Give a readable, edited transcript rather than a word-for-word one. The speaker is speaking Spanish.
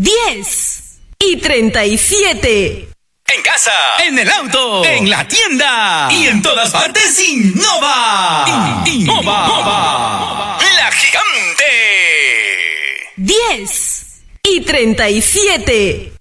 10:37. En casa, en el auto, en la tienda y en todas partes, Innova. Innova. La gigante. 10:37.